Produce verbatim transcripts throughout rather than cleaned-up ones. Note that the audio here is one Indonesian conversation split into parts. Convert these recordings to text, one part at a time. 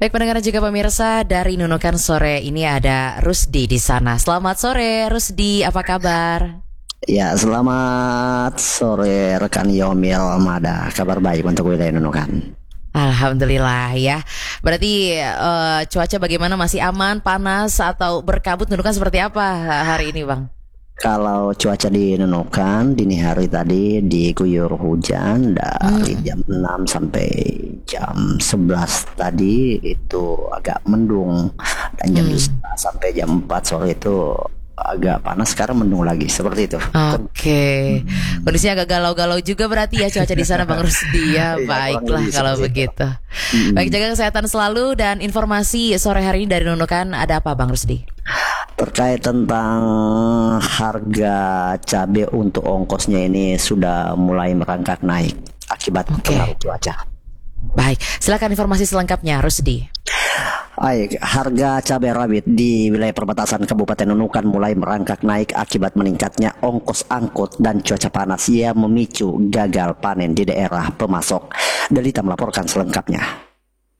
Baik pendengar juga pemirsa, dari Nunukan sore ini ada Rusdi di sana. Selamat sore Rusdi, apa kabar? Ya, selamat sore rekan Yomil Mada. Kabar baik untuk wilayah Nunukan. Alhamdulillah ya. Berarti uh, cuaca bagaimana, masih aman, panas atau berkabut? Nunukan seperti apa hari ini Bang? Kalau cuaca di Nunukan dini hari tadi diguyur hujan dari hmm. jam enam sampai jam sebelas tadi itu agak mendung, dan jam hmm. sampai jam empat sore itu agak panas, sekarang mendung lagi seperti itu. Oke, okay. hmm. Kondisinya agak galau-galau juga berarti ya cuaca di sana Bang Rusdi ya. Baiklah kalau begitu. Hmm. Baik, jaga kesehatan selalu, dan informasi sore hari ini dari Nunukan ada apa Bang Rusdi? Terkait tentang harga cabai untuk ongkosnya ini sudah mulai merangkak naik akibat okay. pengaruh cuaca. Baik, silakan informasi selengkapnya Rusdi. Baik, harga cabai rawit di wilayah perbatasan Kabupaten Nunukan mulai merangkak naik akibat meningkatnya ongkos angkut dan cuaca panas yang memicu gagal panen di daerah pemasok. Delita melaporkan selengkapnya.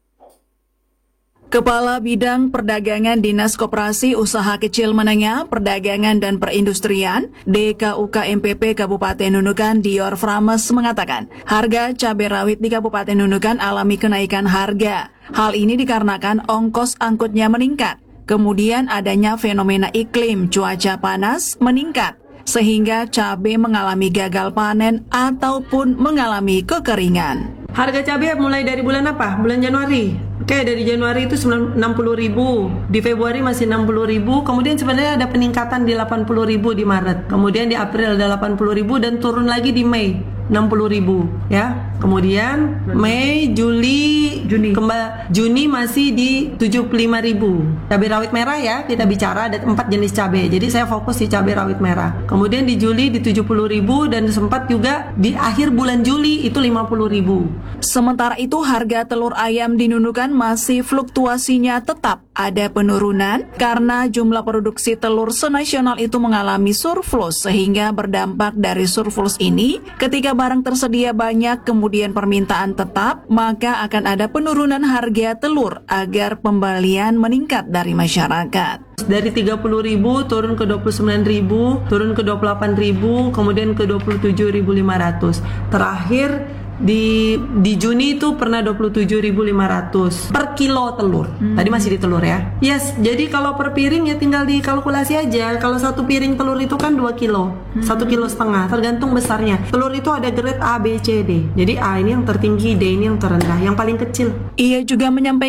Kepala Bidang Perdagangan Dinas Koperasi Usaha Kecil Menengah, Perdagangan dan Perindustrian D K U K M P P Kabupaten Nunukan Dior Frames mengatakan, harga cabai rawit di Kabupaten Nunukan alami kenaikan harga. Hal ini dikarenakan ongkos angkutnya meningkat. Kemudian adanya fenomena iklim cuaca panas meningkat, sehingga cabai mengalami gagal panen ataupun mengalami kekeringan. Harga cabai mulai dari bulan apa? Bulan Januari. Oke, dari Januari itu enam puluh ribu, di Februari masih enam puluh ribu, kemudian sebenarnya ada peningkatan di delapan puluh ribu di Maret, kemudian di April ada delapan puluh ribu dan turun lagi di Mei enam puluh ribu ya. Kemudian Mei, Juli, Juni, kembali Juni masih di tujuh puluh lima ribu. Cabai rawit merah ya, kita bicara ada empat jenis cabai. Jadi saya fokus di cabai rawit merah. Kemudian di Juli di tujuh puluh ribu, dan sempat juga di akhir bulan Juli itu lima puluh ribu. Sementara itu harga telur ayam di Nunukan masih fluktuasinya tetap ada penurunan karena jumlah produksi telur senasional itu mengalami surplus, sehingga berdampak dari surplus ini ketika barang tersedia banyak kemudian permintaan tetap, maka akan ada penurunan harga telur agar pembelian meningkat dari masyarakat. Dari tiga puluh ribu turun ke dua puluh sembilan ribu, turun ke dua puluh delapan ribu, kemudian ke dua puluh tujuh ribu lima ratus. Terakhir di di Juni itu pernah dua puluh tujuh ribu lima ratus per kilo telur. Hmm. Tadi masih di telur ya. Yes, jadi kalau per piring ya tinggal dikalkulasi aja. Kalau satu piring telur itu kan dua kilo, hmm. satu kilo setengah, tergantung besarnya. Telur itu ada grade A, B, C, D. Jadi A ini yang tertinggi, D ini yang terendah, yang paling kecil. Ia juga menyampaikan